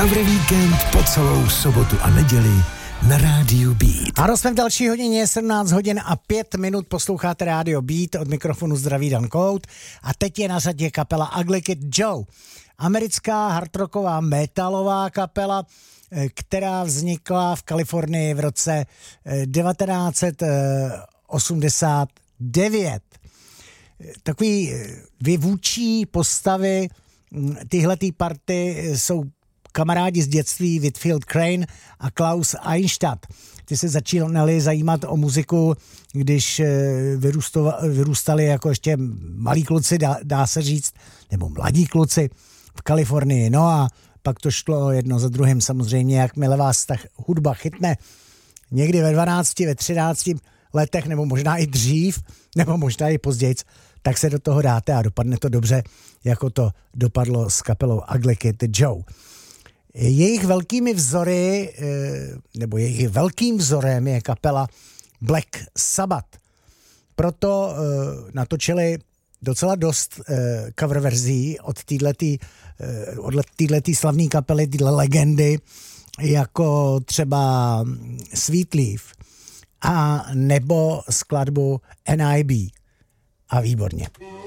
Cover Víkend po celou sobotu a neděli na Rádiu Beat. Ano, jsme v další hodině, 17 hodin a 5 minut, posloucháte Rádio Beat, od mikrofonu zdraví Dan Kout a teď je na řadě kapela Ugly Kid Joe. Americká hardrocková metalová kapela, která vznikla v Kalifornii v roce 1989. Takový vyvůdčí postavy tyhletý party jsou kamarádi z dětství Whitfield Crane a Klaus Einstadt. Ty se začínali zajímat o muziku, když vyrůstali jako ještě malí kluci, dá se říct, nebo mladí kluci v Kalifornii. No a pak to šlo jedno za druhým samozřejmě, jakmile vás ta hudba chytne někdy ve 12, ve 13 letech, nebo možná i dřív, nebo možná i později, tak se do toho dáte a dopadne to dobře, jako to dopadlo s kapelou Ugly Kid Joe. Jejich velkými vzory, nebo jejich velkým vzorem je kapela Black Sabbath. Proto natočili docela dost cover verzí od téhletý slavné kapely, téhle legendy, jako třeba Sweet Leaf a nebo skladbu NIB. A výborně.